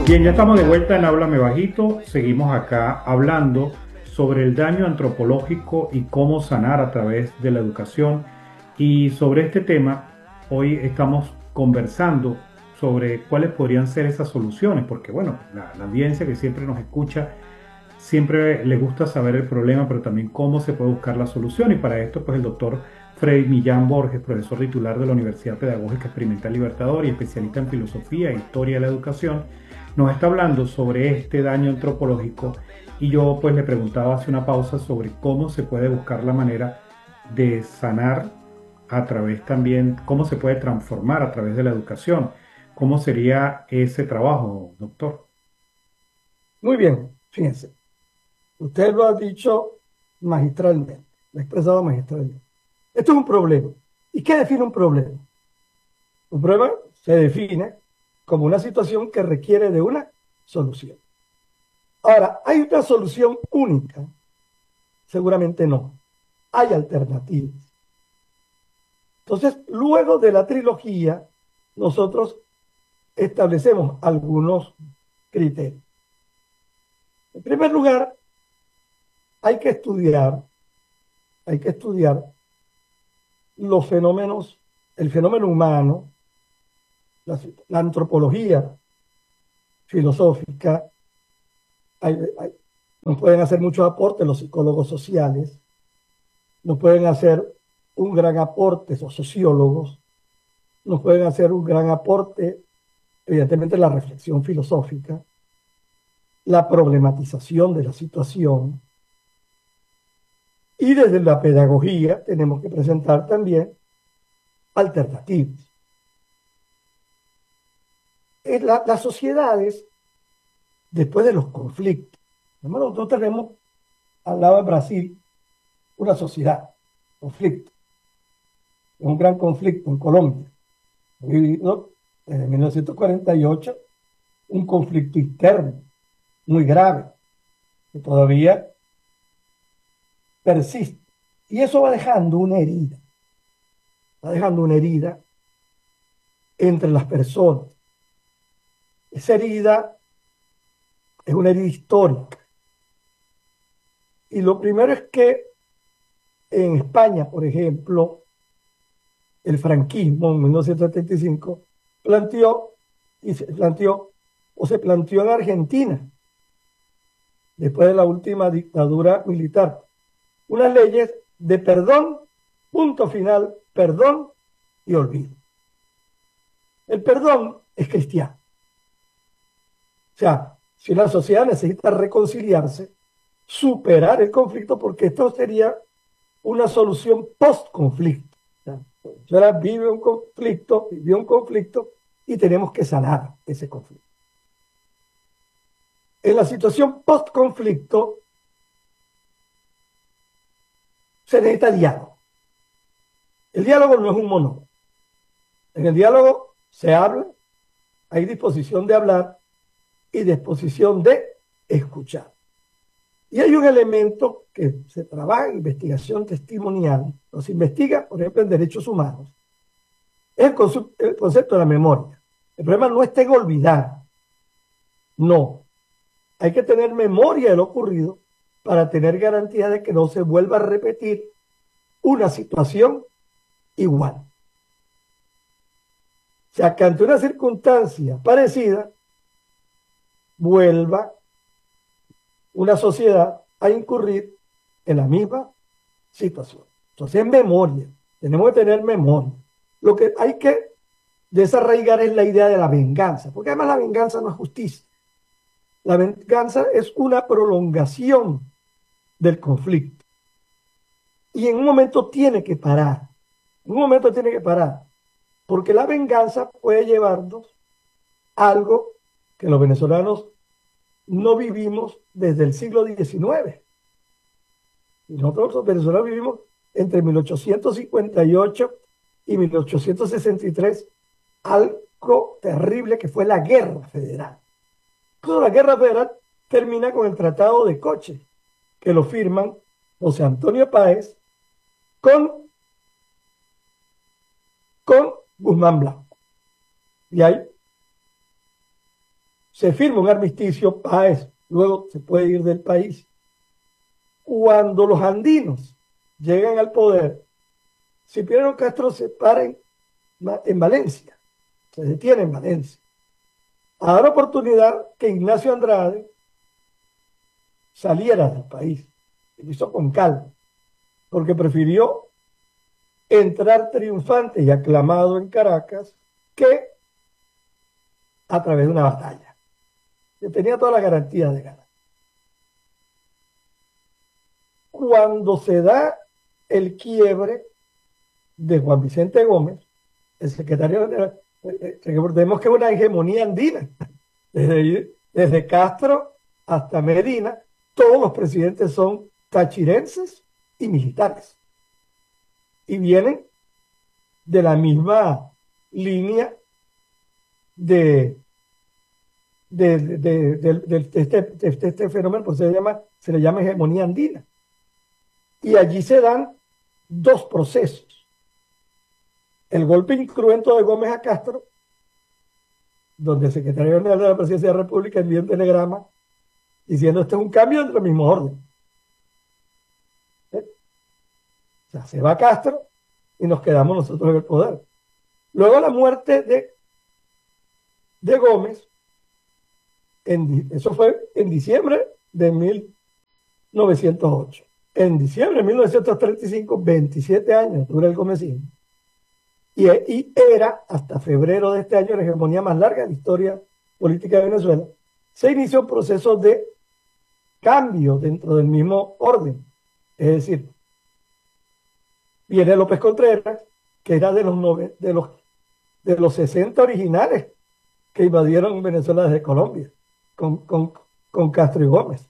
Bien, ya estamos de vuelta en Háblame Bajito. Seguimos acá hablando sobre el daño antropológico y cómo sanar a través de la educación. Y sobre este tema, hoy estamos conversando sobre cuáles podrían ser esas soluciones, porque bueno, la audiencia que siempre nos escucha siempre le gusta saber el problema, pero también cómo se puede buscar la solución. Y para esto, pues el doctor Freddy Millán Borges, profesor titular de la Universidad Pedagógica Experimental Libertador y especialista en filosofía e historia de la educación, nos está hablando sobre este daño antropológico. Y yo pues le preguntaba hace una pausa sobre cómo se puede buscar la manera de sanar a través también, cómo se puede transformar a través de la educación. ¿Cómo sería ese trabajo, doctor? Muy bien, fíjense, usted lo ha dicho magistralmente, lo ha expresado magistralmente. Esto es un problema. ¿Y qué define un problema? Un problema se define como una situación que requiere de una solución. Ahora, ¿hay una solución única? Seguramente no. Hay alternativas. Entonces, luego de la trilogía, nosotros establecemos algunos criterios. En primer lugar, hay que estudiar, hay que estudiar los fenómenos, el fenómeno humano, la antropología filosófica, hay- hay- nos pueden hacer muchos aportes los psicólogos sociales, nos pueden hacer un gran aporte los sociólogos, nos pueden hacer un gran aporte, evidentemente, la reflexión filosófica, la problematización de la situación, y desde la pedagogía tenemos que presentar también alternativas. Las sociedades, después de los conflictos, nosotros tenemos al lado de Brasil una sociedad, conflicto, un gran conflicto en Colombia. Ha vivido desde 1948 un conflicto interno muy grave que todavía persiste. Y eso va dejando una herida entre las personas. Esa herida es una herida histórica. Y lo primero es que en España, por ejemplo, el franquismo en 1975 planteó, y se planteó, o se planteó en Argentina, después de la última dictadura militar, unas leyes de perdón, punto final, perdón y olvido. El perdón es cristiano. O sea, si la sociedad necesita reconciliarse, superar el conflicto, porque esto sería una solución post-conflicto. O sea, ahora vivió un conflicto y tenemos que sanar ese conflicto. En la situación post-conflicto se necesita diálogo. El diálogo no es un monólogo. En el diálogo se habla, hay disposición de hablar y disposición de escuchar. Y hay un elemento que se trabaja en investigación testimonial, no se investiga, por ejemplo, en derechos humanos, es el concepto de la memoria. El problema no está en olvidar, no. Hay que tener memoria de lo ocurrido para tener garantía de que no se vuelva a repetir una situación igual. O sea, que ante una circunstancia parecida, vuelva una sociedad a incurrir en la misma situación. Entonces, memoria. Tenemos que tener memoria. Lo que hay que desarraigar es la idea de la venganza, porque además la venganza no es justicia. La venganza es una prolongación del conflicto. Y en un momento tiene que parar. En un momento tiene que parar. Porque la venganza puede llevarnos a algo que los venezolanos no vivimos desde el siglo XIX. Nosotros los venezolanos vivimos entre 1858 y 1863 algo terrible que fue la Guerra Federal. Entonces, la Guerra Federal termina con el Tratado de Coche, que lo firman José Antonio Páez con Guzmán Blanco. Y hay se firma un armisticio, Páez luego se puede ir del país. Cuando los andinos llegan al poder, Cipriano Castro se para en Valencia, se detiene en Valencia. A dar oportunidad que Ignacio Andrade saliera del país. Lo hizo con calma, porque prefirió entrar triunfante y aclamado en Caracas que a través de una batalla. Que tenía toda la garantía de ganar. Cuando se da el quiebre de Juan Vicente Gómez, el secretario general, recordemos que es una hegemonía andina, desde Castro hasta Medina, todos los presidentes son tachirenses y militares. Y vienen de la línea de este fenómeno, pues se le llama hegemonía andina. Y allí se dan dos procesos. El golpe incruento de Gómez a Castro, donde el secretario general de la Presidencia de la República envió un telegrama diciendo: este es un cambio entre el mismo orden. O sea, se va Castro y nos quedamos nosotros en el poder. Luego la muerte de Gómez, eso fue en diciembre de 1908. En diciembre de 1935, 27 años dura el Gómezismo. Y era hasta febrero de este año la hegemonía más larga de la historia política de Venezuela. Se inició un proceso de cambio dentro del mismo orden. Es decir, viene López Contreras, que era de los 60 originales que invadieron Venezuela desde Colombia, con Castro y Gómez.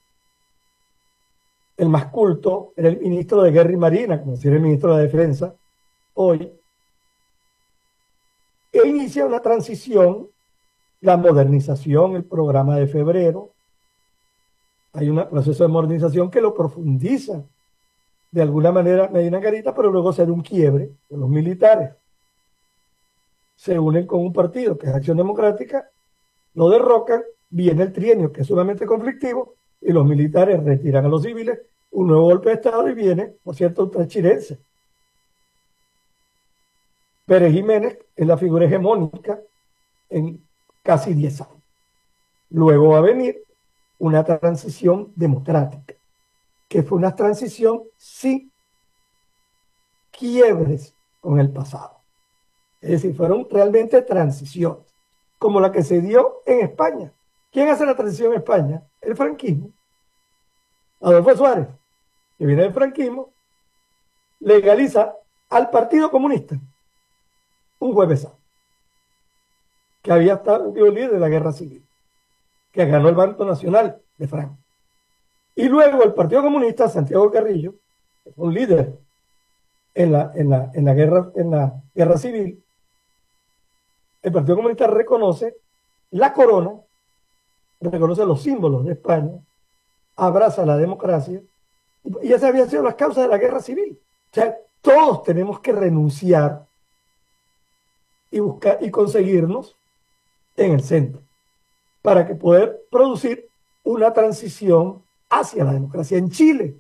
El más culto era el ministro de Guerra y Marina, como si era el ministro de la Defensa hoy, e inicia una transición, la modernización, el programa de febrero. Hay un proceso de modernización que lo profundiza de alguna manera Medina Garita, pero luego se da un quiebre de los militares. Se unen con un partido que es Acción Democrática, lo derrocan, viene el trienio, que es sumamente conflictivo, y los militares retiran a los civiles, un nuevo golpe de Estado, y viene, por cierto, un tachirense. Pérez Jiménez es la figura hegemónica en casi 10 años. Luego va a venir una transición democrática, que fue una transición sin quiebres con el pasado. Es decir, fueron realmente transiciones, como la que se dio en España. ¿Quién hace la transición en España? El franquismo. Adolfo Suárez, que viene del franquismo, legaliza al Partido Comunista un jueves santo, que había estado líder de la guerra civil, que ganó el Banco Nacional de Franco. Y luego el Partido Comunista, Santiago Carrillo, que fue un líder en la guerra civil, el Partido Comunista reconoce la corona, reconoce los símbolos de España, abraza la democracia, y esas habían sido las causas de la guerra civil. O sea, todos tenemos que renunciar y buscar y conseguirnos en el centro para que poder producir una transición hacia la democracia. En Chile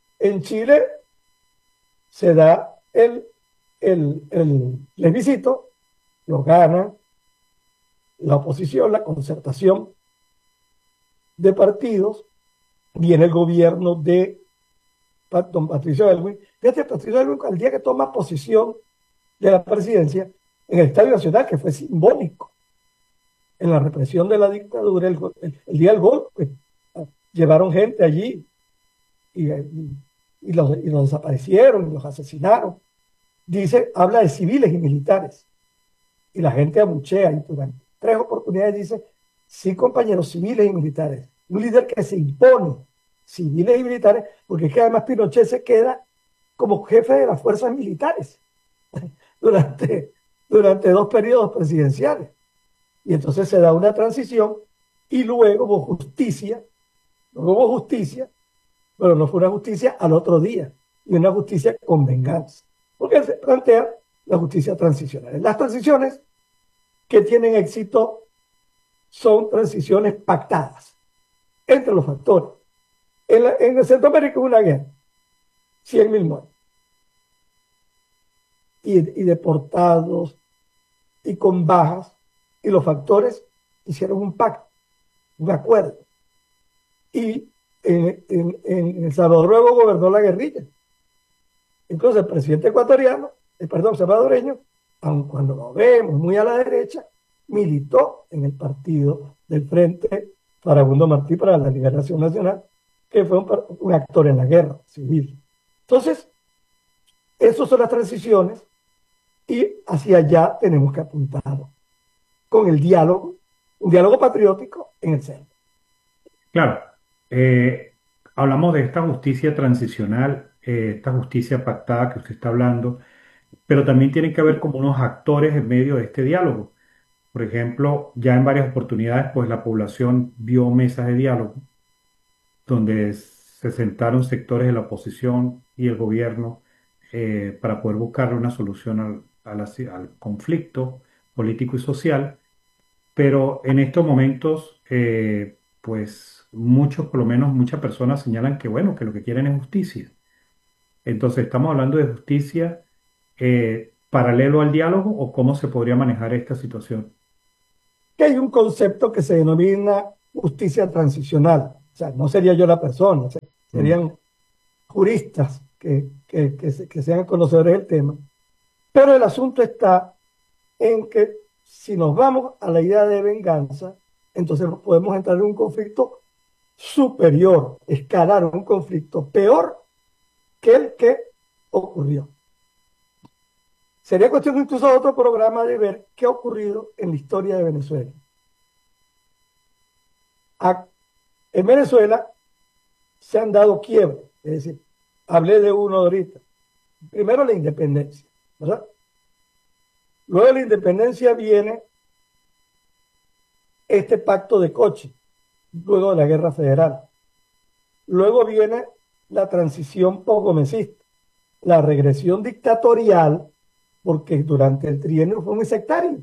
se da el plebiscito, lo gana la oposición, la concertación de partidos, viene el gobierno de don Patricio Aylwin. Fíjate, Patricio Aylwin, al día que toma posesión de la presidencia, en el Estadio Nacional, que fue simbólico en la represión de la dictadura, el día del golpe, llevaron gente allí y los desaparecieron, y los asesinaron. Habla de civiles y militares, y la gente abuchea, y durante 3 oportunidades dice: sí, compañeros, civiles y militares. Un líder que se impone, civiles y militares, porque es que además Pinochet se queda como jefe de las fuerzas militares durante 2 periodos presidenciales. Y entonces se da una transición, y luego hubo justicia, pero no fue una justicia al otro día, y una justicia con venganza, porque se plantea la justicia transicional. Las transiciones que tienen éxito son transiciones pactadas entre los factores. En el Centroamérica hubo una guerra, 100.000 muertos, y deportados, y con bajas, y los factores hicieron un pacto, un acuerdo. Y en El Salvador luego gobernó la guerrilla. Incluso el presidente ecuatoriano, salvadoreño, aun cuando lo vemos muy a la derecha, militó en el partido del Frente Farabundo Martí para la Liberación Nacional, que fue un actor en la guerra civil. Entonces, esas son las transiciones y hacia allá tenemos que apuntar con el diálogo, un diálogo patriótico en el centro. Claro, hablamos de esta justicia transicional, esta justicia pactada que usted está hablando, pero también tiene que haber como unos actores en medio de este diálogo. Por ejemplo, ya en varias oportunidades, pues la población vio mesas de diálogo donde se sentaron sectores de la oposición y el gobierno para poder buscar una solución al conflicto político y social. Pero en estos momentos, pues muchos, por lo menos muchas personas señalan que, bueno, que lo que quieren es justicia. Entonces, ¿estamos hablando de justicia paralelo al diálogo o cómo se podría manejar esta situación? Que hay un concepto que se denomina justicia transicional. O sea, no sería yo la persona, Mm. serían juristas que sean conocedores del tema. Pero el asunto está en que si nos vamos a la idea de venganza, entonces podemos entrar en un conflicto superior, escalar un conflicto peor que el que ocurrió. Sería cuestión incluso de otro programa de ver qué ha ocurrido en la historia de Venezuela. En Venezuela se han dado quiebres, es decir, hablé de uno ahorita. Primero la independencia, ¿verdad? Luego de la independencia viene este pacto de Coche, luego de la guerra federal. Luego viene la transición posgomecista, la regresión dictatorial, porque durante el trienio fue muy sectario.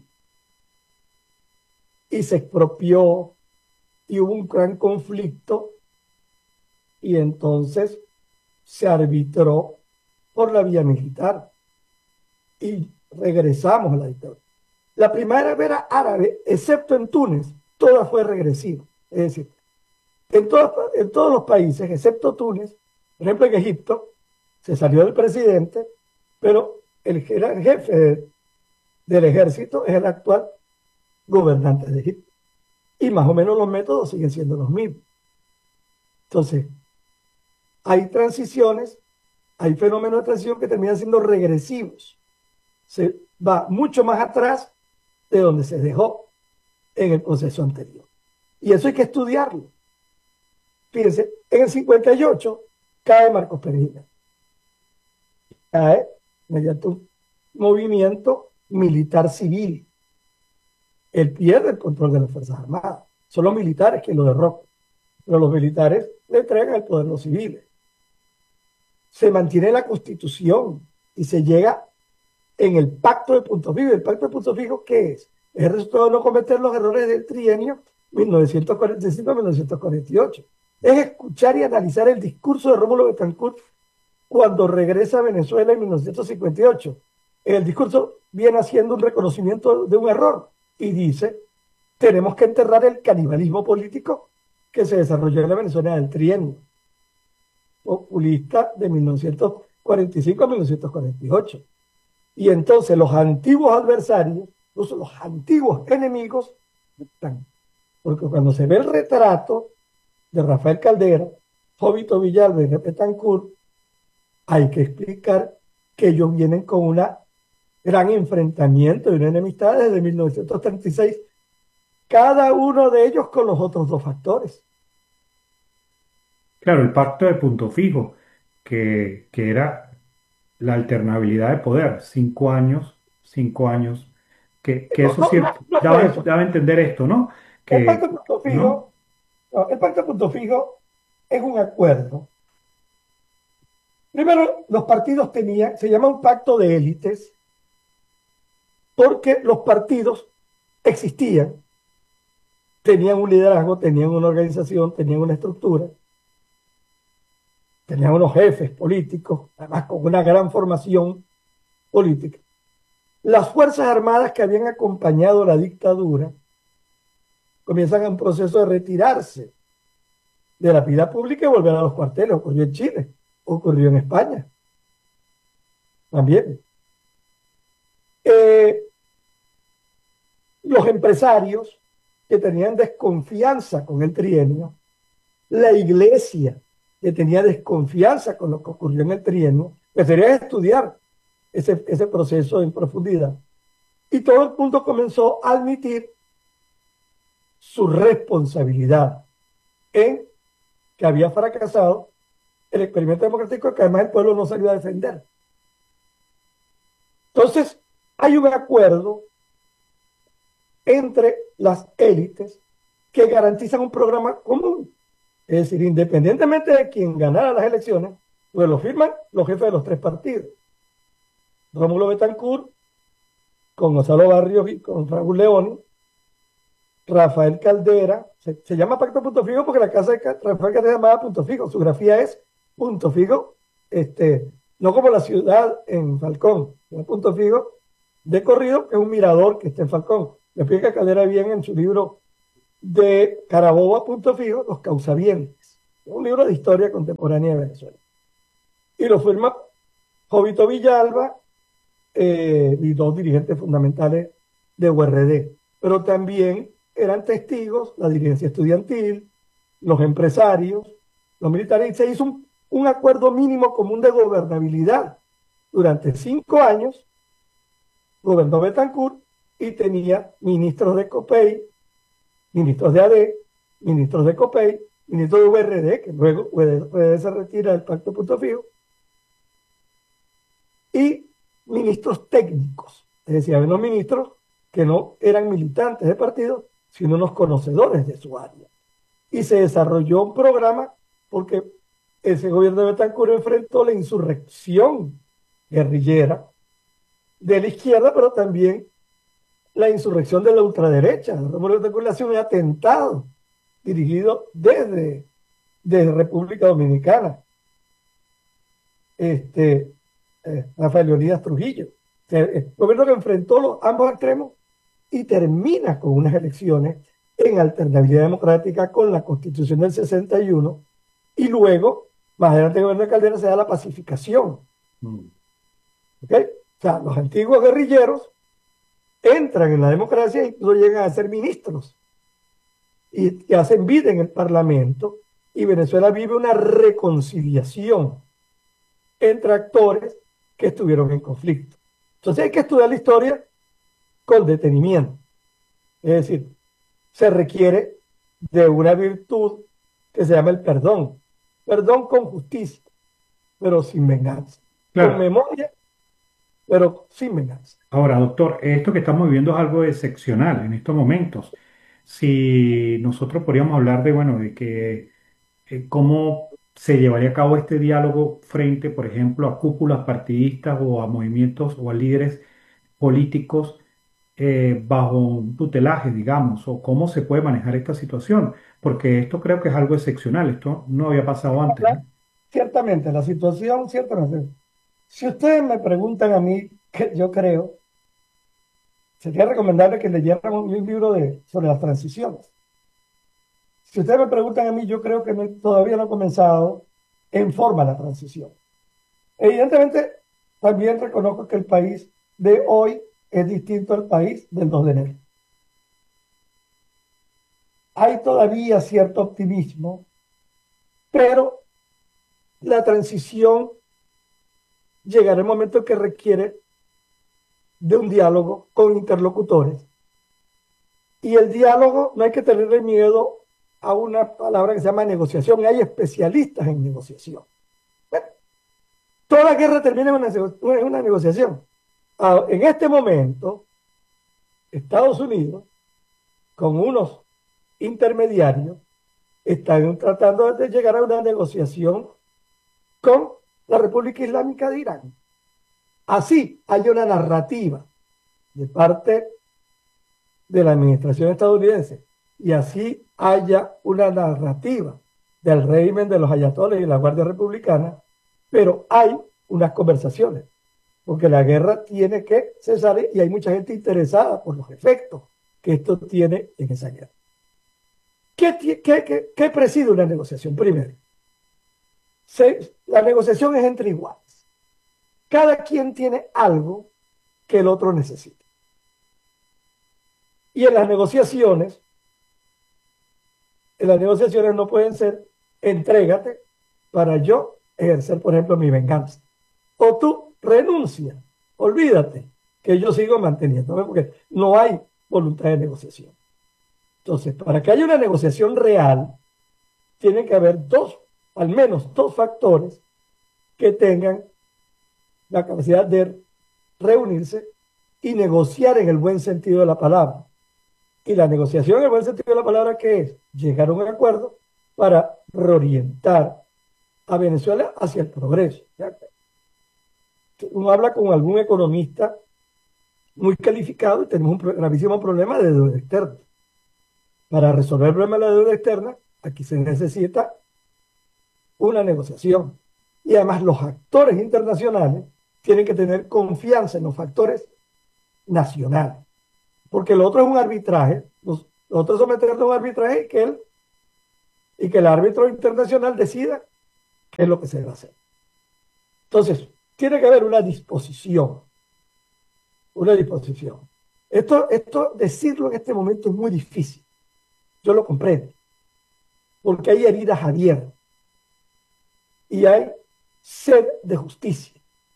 Y se expropió, y hubo un gran conflicto, y entonces se arbitró por la vía militar. Y regresamos a la dictadura. La primavera árabe, excepto en Túnez, toda fue regresiva. Es decir, en todos los países, excepto Túnez, por ejemplo en Egipto, se salió del presidente, pero el jefe del ejército es el actual gobernante de Egipto. Y más o menos los métodos siguen siendo los mismos. Entonces, hay transiciones, hay fenómenos de transición que terminan siendo regresivos. Se va mucho más atrás de donde se dejó en el proceso anterior. Y eso hay que estudiarlo. Fíjense, en el 58 cae Marcos Pérez Jiménez. Cae mediante un movimiento militar civil. Él pierde el control de las Fuerzas Armadas. Son los militares quienes lo derrocan. Pero los militares le entregan el poder a los civiles. Se mantiene la Constitución y se llega en el Pacto de Punto Fijo. ¿El Pacto de Punto Fijo qué es? Es el resultado de no cometer los errores del trienio 1945-1948. Es escuchar y analizar el discurso de Rómulo Betancourt cuando regresa a Venezuela en 1958. El discurso viene haciendo un reconocimiento de un error y dice, tenemos que enterrar el canibalismo político que se desarrolló en la Venezuela del trienio populista de 1945 a 1948. Y entonces los antiguos adversarios, incluso los antiguos enemigos, están. Porque cuando se ve el retrato de Rafael Caldera, Jovito Villalba y Betancourt, hay que explicar que ellos vienen con un gran enfrentamiento y una enemistad desde 1936, cada uno de ellos con los otros dos factores. Claro, el pacto de punto fijo, que era la alternabilidad de poder, 5 años, que No, eso sí no fue daba, eso. daba a entender esto, ¿no? El pacto de Que, punto ¿no? fijo, no, el pacto de punto fijo es un acuerdo. Primero, los partidos tenían, se llama un pacto de élites, porque los partidos existían tenían un liderazgo, tenían una organización, tenían una estructura, tenían unos jefes políticos, además con una gran formación política. Las Fuerzas Armadas que habían acompañado la dictadura comienzan un proceso de retirarse de la vida pública y volver a los cuarteles. Ocurrió en Chile, ocurrió en España también. Los empresarios que tenían desconfianza con el trienio, la iglesia que tenía desconfianza con lo que ocurrió en el trienio, preferían estudiar ese proceso en profundidad. Y todo el mundo comenzó a admitir su responsabilidad en que había fracasado el experimento democrático, que además el pueblo no salió a defender. Entonces, hay un acuerdo entre las élites que garantizan un programa común. Es decir, independientemente de quien ganara las elecciones, pues lo firman los jefes de los tres partidos. Rómulo Betancourt, con Gonzalo Barrios y con Raúl León, Rafael Caldera, se llama Pacto Punto Fijo porque la casa de Rafael Caldera se llamaba Punto Fijo, su grafía es Punto Fijo, no como la ciudad en Falcón, sino Punto Fijo de corrido, que es un mirador que está en Falcón. Le explica Caldera bien en su libro de Carabobo Punto Fijo, Los Causavientes, un libro de historia contemporánea de Venezuela. Y lo firma Jovito Villalba y dos dirigentes fundamentales de URD, pero también eran testigos la dirigencia estudiantil, los empresarios, los militares, y se hizo un acuerdo mínimo común de gobernabilidad. Durante 5 años gobernó Betancourt y tenía ministros de COPEI, ministros de AD, ministros de COPEI, ministros de URD, que luego URD se retira del Pacto Punto Fijo, y ministros técnicos. Es decir, había unos ministros que no eran militantes de partido, sino unos conocedores de su área. Y se desarrolló un programa porque ese gobierno de Betancourt enfrentó la insurrección guerrillera de la izquierda, pero también la insurrección de la ultraderecha. Rómulo Betancourt hace un atentado dirigido desde República Dominicana. Rafael Leonidas Trujillo. El gobierno que enfrentó ambos extremos y termina con unas elecciones en alternabilidad democrática con la Constitución del 61 y luego, más adelante el gobierno de Caldera, se da la pacificación. ¿Okay? O sea, los antiguos guerrilleros entran en la democracia y no llegan a ser ministros y hacen vida en el Parlamento, y Venezuela vive una reconciliación entre actores que estuvieron en conflicto. Entonces hay que estudiar la historia con detenimiento. Es decir, se requiere de una virtud que se llama el perdón. Perdón con justicia, pero sin venganza. Claro. Con memoria, pero sin venganza. Ahora, doctor, esto que estamos viviendo es algo excepcional en estos momentos. Si nosotros podríamos hablar de, bueno, de que cómo se llevaría a cabo este diálogo frente, por ejemplo, a cúpulas partidistas o a movimientos o a líderes políticos bajo un tutelaje, digamos, o cómo se puede manejar esta situación, porque esto creo que es algo excepcional, esto no había pasado antes, ¿no? Ciertamente, la situación, ciertamente. Si ustedes me preguntan a mí, que yo creo, sería recomendable que leyeran un libro sobre las transiciones. Si ustedes me preguntan a mí, yo creo que todavía no ha comenzado en forma la transición. Evidentemente, también reconozco que el país de hoy es distinto al país del 2 de enero. Hay todavía cierto optimismo, pero la transición llegará el momento que requiere de un diálogo con interlocutores. Y el diálogo no hay que tenerle miedo a una palabra que se llama negociación, y hay especialistas en negociación. Bueno, toda guerra termina en una negociación. En este momento, Estados Unidos, con unos intermediarios, están tratando de llegar a una negociación con la República Islámica de Irán. Así hay una narrativa de parte de la administración estadounidense y así haya una narrativa del régimen de los ayatoles y la Guardia Republicana, pero hay unas conversaciones, porque la guerra tiene que cesar y hay mucha gente interesada por los efectos que esto tiene en esa guerra. ¿Qué preside una negociación? Primero, la negociación es entre iguales. Cada quien tiene algo que el otro necesita. Y en las negociaciones no pueden ser entrégate para yo ejercer, por ejemplo, mi venganza. O tú renuncia, olvídate que yo sigo manteniéndome, porque no hay voluntad de negociación. Entonces, para que haya una negociación real, tiene que haber al menos dos factores que tengan la capacidad de reunirse y negociar en el buen sentido de la palabra. Y la negociación en el buen sentido de la palabra, ¿qué es? Llegar a un acuerdo para reorientar a Venezuela hacia el progreso. ¿Ya? Uno habla con algún economista muy calificado y tenemos un gravísimo problema de deuda externa. Para resolver el problema de la deuda externa, aquí se necesita una negociación. Y además los actores internacionales tienen que tener confianza en los factores nacionales. Porque lo otro es un arbitraje, nosotros someternos a un arbitraje y que el árbitro internacional decida qué es lo que se debe hacer. Entonces, tiene que haber una disposición. Una disposición. Esto decirlo en este momento es muy difícil. Yo lo comprendo. Porque hay heridas abiertas. Y hay sed de justicia.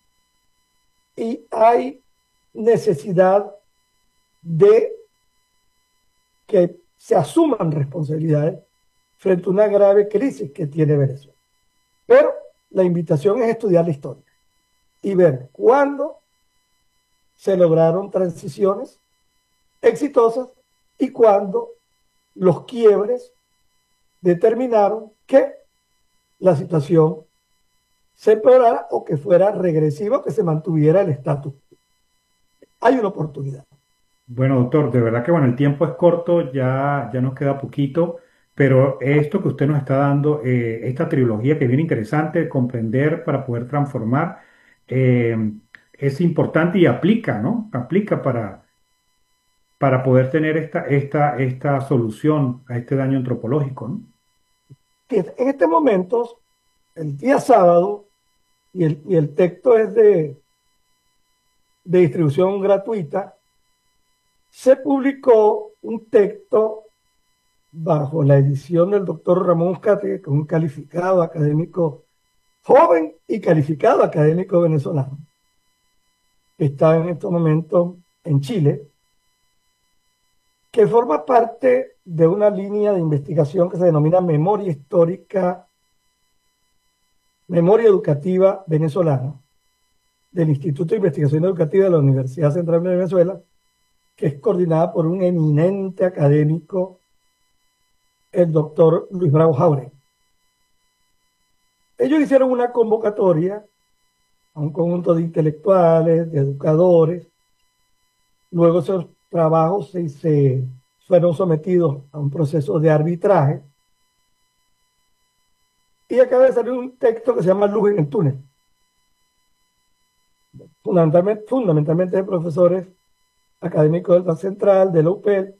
Y hay necesidad de que se asuman responsabilidades frente a una grave crisis que tiene Venezuela. Pero la invitación es estudiar la historia y ver cuándo se lograron transiciones exitosas y cuándo los quiebres determinaron que la situación se empeorara o que fuera regresiva o que se mantuviera el estatus. Hay una oportunidad. Bueno, doctor, de verdad que bueno, el tiempo es corto, ya nos queda poquito, pero esto que usted nos está dando, esta trilogía que es bien interesante, comprender para poder transformar, eh, es importante y aplica, ¿no? Aplica para poder tener esta solución a este daño antropológico, ¿no? En este momento, el día sábado, y el texto es de distribución gratuita, se publicó un texto bajo la edición del doctor Ramón Uzcategui, que es un calificado académico, joven y calificado académico venezolano, que está en estos momentos en Chile, que forma parte de una línea de investigación que se denomina Memoria Histórica, Memoria Educativa Venezolana, del Instituto de Investigación Educativa de la Universidad Central de Venezuela, que es coordinada por un eminente académico, el doctor Luis Bravo Jauregui. Ellos hicieron una convocatoria a un conjunto de intelectuales, de educadores. Luego esos trabajos se fueron sometidos a un proceso de arbitraje. Y acaba de salir un texto que se llama Luz en el túnel. Fundamentalmente de profesores académicos de la Central, de la UPEL,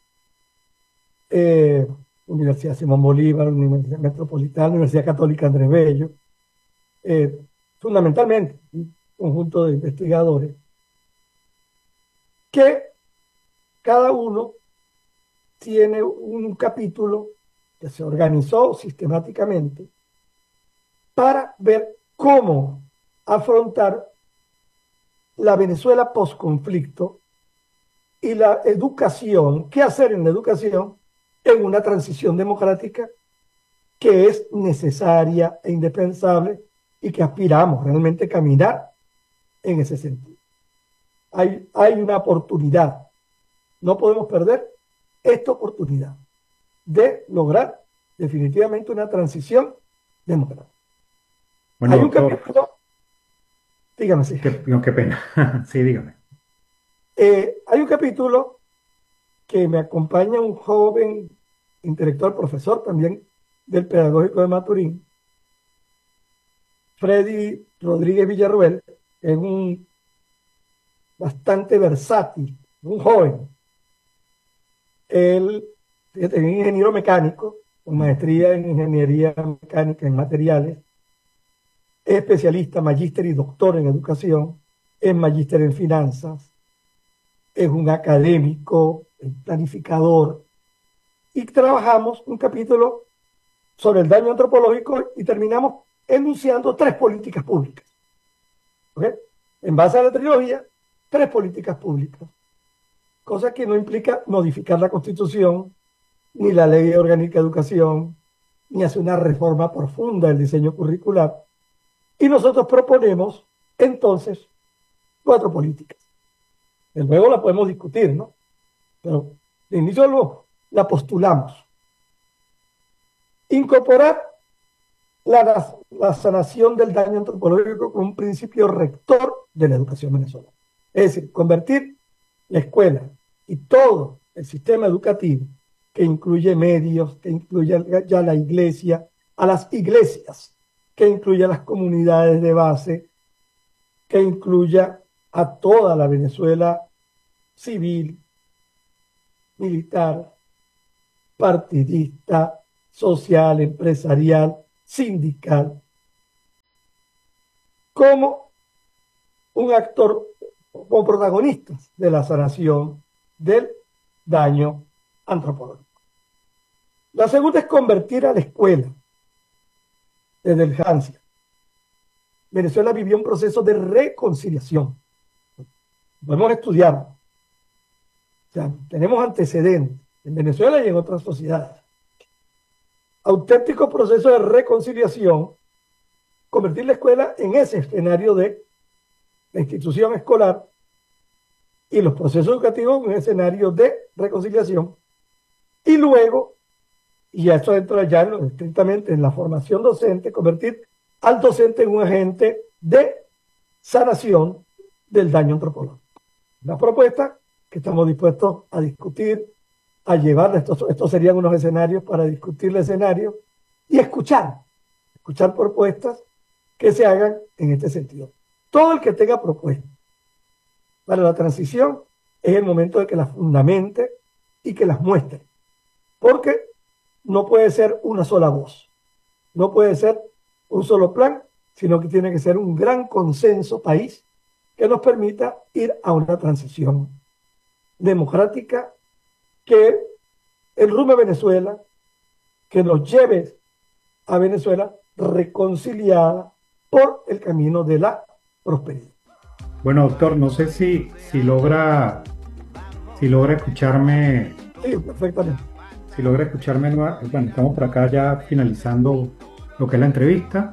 Universidad Simón Bolívar, Universidad Metropolitana, Universidad Católica Andrés Bello, fundamentalmente un conjunto de investigadores que cada uno tiene un capítulo que se organizó sistemáticamente para ver cómo afrontar la Venezuela postconflicto y la educación, qué hacer en la educación en una transición democrática que es necesaria e indispensable y que aspiramos realmente a caminar en ese sentido. Hay una oportunidad, no podemos perder esta oportunidad de lograr definitivamente una transición democrática. Bueno, Hay un doctor, capítulo, dígame si. no, qué pena. Sí, dígame. Hay un capítulo que me acompaña un joven intelectual, profesor también del Pedagógico de Maturín. Freddy Rodríguez Villarruel es un bastante versátil, un joven. Él es ingeniero mecánico, con maestría en ingeniería mecánica en materiales, es especialista, magíster y doctor en educación, es magíster en finanzas, es un académico, planificador, y trabajamos un capítulo sobre el daño antropológico y terminamos enunciando 3 políticas públicas. ¿Okay? En base a la trilogía, 3 políticas públicas, cosa que no implica modificar la Constitución, ni la Ley Orgánica de Educación, ni hacer una reforma profunda del diseño curricular. Y nosotros proponemos, entonces, 4 políticas. Y luego la podemos discutir, ¿no? Pero de inicio la postulamos. Incorporar la sanación del daño antropológico como un principio rector de la educación venezolana. Es decir, convertir la escuela y todo el sistema educativo, que incluye medios, que incluye ya la iglesia, a las iglesias, que incluya las comunidades de base, que incluya a toda la Venezuela civil, militar, partidista, social, empresarial, sindical, como un actor, como protagonistas de la sanación del daño antropológico. La segunda es convertir a la escuela desde el Hancia. Venezuela vivió un proceso de reconciliación. Podemos estudiarlo. O sea, tenemos antecedentes en Venezuela y en otras sociedades. Auténtico proceso de reconciliación, convertir la escuela en ese escenario de la institución escolar y los procesos educativos en un escenario de reconciliación. Y luego, y esto entra ya estrictamente en la formación docente, convertir al docente en un agente de sanación del daño antropológico. Una propuesta que estamos dispuestos a discutir, a llevarla. Estos serían unos escenarios para discutir el escenario y escuchar propuestas que se hagan en este sentido. Todo el que tenga propuestas para la transición es el momento de que las fundamente y que las muestre. Porque no puede ser una sola voz, no puede ser un solo plan, sino que tiene que ser un gran consenso país que nos permita ir a una transición democrática que enrume a Venezuela, que nos lleve a Venezuela reconciliada por el camino de la prosperidad. Bueno, doctor, no sé si logra escucharme. Sí, perfectamente. Si logra escucharme, bueno, estamos por acá ya finalizando lo que es la entrevista.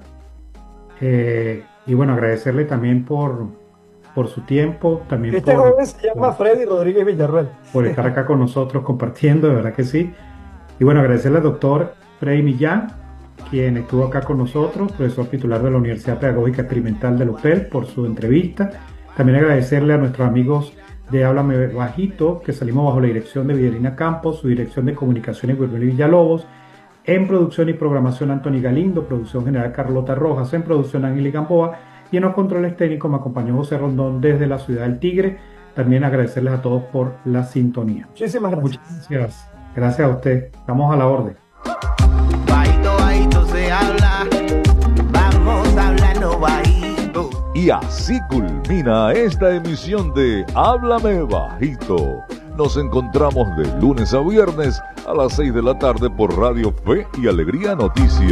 Y bueno, agradecerle también por su tiempo. También este joven se llama Freddy Rodríguez Villarruel. Por estar acá con nosotros compartiendo, de verdad que sí. Y bueno, agradecerle al doctor Freddy Millán, quien estuvo acá con nosotros, profesor titular de la Universidad Pedagógica Experimental de UPEL, por su entrevista. También agradecerle a nuestros amigos de Háblame Bajito, que salimos bajo la dirección de Videlina Campos, su dirección de comunicaciones Wilmer Villalobos, en producción y programación Anthony Galindo, producción general Carlota Rojas, en producción Ángel Gamboa, y en los controles técnicos me acompañó José Rondón desde la ciudad del Tigre. También agradecerles a todos por la sintonía. Muchísimas gracias. Muchas gracias. Gracias a usted. Estamos a la orden. Bajito, bajito se habla, vamos hablando bajito. Y así culmina esta emisión de Háblame Bajito. Nos encontramos de lunes a viernes a las 6 de la tarde por Radio Fe y Alegría Noticias.